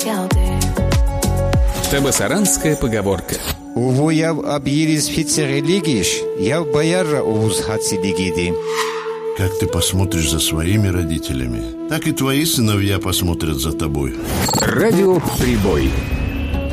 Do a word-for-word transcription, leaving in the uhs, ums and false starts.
Табасаранская поговорка. Уву яв абьирис фицерелигиш, яв бояра увуз хацидигиди. Как ты посмотришь за своими родителями, так и твои сыновья посмотрят за тобой. Радио Прибой.